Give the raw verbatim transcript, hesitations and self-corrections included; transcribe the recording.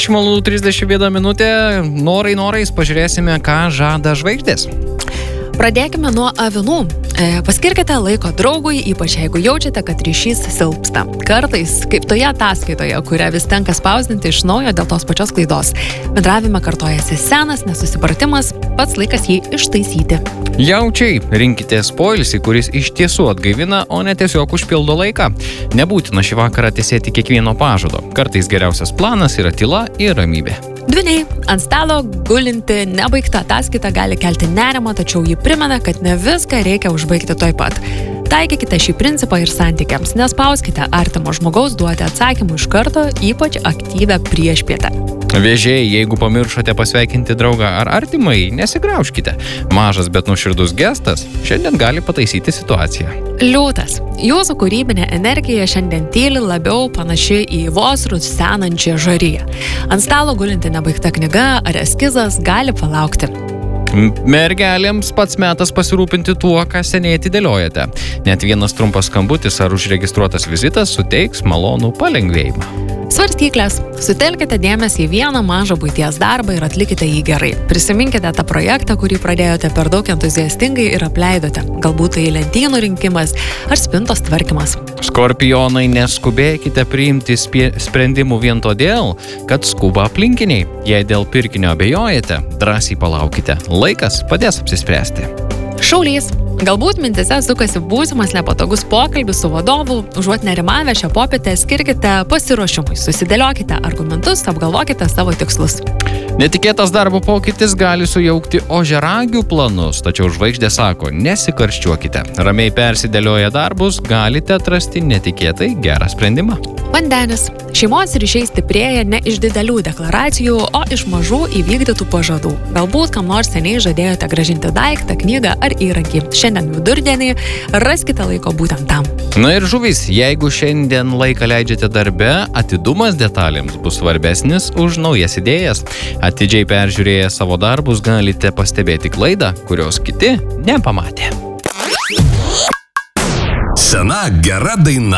dešimt valandų trisdešimt viena minutė. Norai norais pažiūrėsime, ką žada žvaigždės. Pradėkime nuo avinų. E, paskirkite laiko draugui, ypač jeigu jaučiate, kad ryšys silpsta. Kartais, kaip toje ataskaitoje, kurią vis tenka spausdinti iš naujo dėl tos pačios klaidos. Bendravime kartojasi senas nesusipratimas, pats laikas jį ištaisyti. Jaučiai, rinkitės poilsį, kuris iš tiesų atgaivina, o ne tiesiog užpildo laiką. Nebūtina šį vakarą tiesėti kiekvieno pažado. Kartais geriausias planas yra tyla ir ramybė. Dvyniai, ant stalo gulinti nebaigta ataskaita gali kelti nerimą, tačiau ji primena, kad ne viską reikia užbaigti toj pat. Taikykite šį principą ir santykiams, nespauskite artimo žmogaus duoti atsakymų iš karto, ypač aktyvę priešpietę. Vėžiai, jeigu pamiršote pasveikinti draugą ar artimai, nesigraužkite. Mažas, bet nuoširdus gestas šiandien gali pataisyti situaciją. Liūtas. Jūsų kūrybinė energija šiandien tyli labiau panaši į vos rusenančią žariją. Ant stalo gulinti nebaigta knyga ar eskizas gali palaukti. Mergelėms pats metas pasirūpinti tuo, ką seniai atidėliojate. Net vienas trumpas skambutis ar užregistruotas vizitas suteiks malonų palengvėjimą. Svarstyklės. Sutelkite dėmesį į vieną mažą buities darbą ir atlikite jį gerai. Prisiminkite tą projektą, kurį pradėjote per daug entuziastingai ir apleidote. Galbūt tai lentynų rinkimas ar spintos tvarkymas. Skorpionai, neskubėkite priimti spie- sprendimų vien todėl, kad skuba aplinkiniai. Jei dėl pirkinio abejojate, drąsiai palaukite. Laikas padės apsispręsti. Šaulys. Galbūt mintise sukasi būsimas nepatogus pokalbis su vadovu, užuot nerimavę šią popietę skirkite pasiruošimui, susidėliokite argumentus, apgalvokite savo tikslus. Netikėtas darbo pokytis gali sujaukti ožiaragių planus, tačiau žvaigždė sako, nesikarščiuokite. Ramiai persidėlioję darbus galite atrasti netikėtai gerą sprendimą. Vandenis. Šeimos ryšiai stiprėja ne iš didelių deklaracijų, o iš mažų įvykdytų pažadų. Galbūt kam nors seniai žadėjote grąžinti daiktą, knygą ar įrankį. Šiandien vidurdienį raskite laiko būtent tam. Na ir žuvys, jeigu šiandien laiką leidžiate darbe, atidumas detalėms bus svarbesnis už naujas idėjas. Atidžiai peržiūrėję savo darbus galite pastebėti klaidą, kurios kiti nepamatė. Sena gera daina.